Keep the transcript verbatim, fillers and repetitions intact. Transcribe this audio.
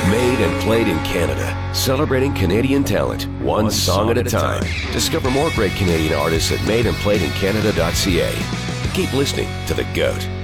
Made and played in Canada, celebrating Canadian talent, one, one song at a time. time. Discover more great Canadian artists at made and played in canada dot c a. Keep listening to The GOAT.